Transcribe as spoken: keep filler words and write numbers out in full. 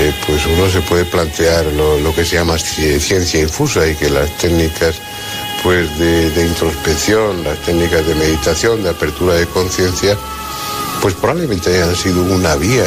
eh, pues uno se puede plantear lo, lo que se llama ciencia infusa, y que las técnicas pues de, de introspección, las técnicas de meditación, de apertura de conciencia, pues probablemente hayan sido una vía